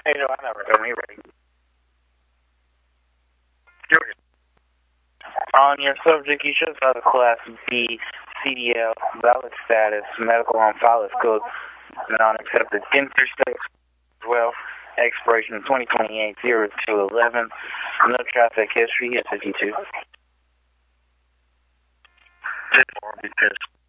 Hey, no, I never told me ready. George. On your subject, you should have a Class B CDL, valid status, medical on file is good, non-accepted interstate as well, expiration 2028 0211, no traffic history, yes, 52.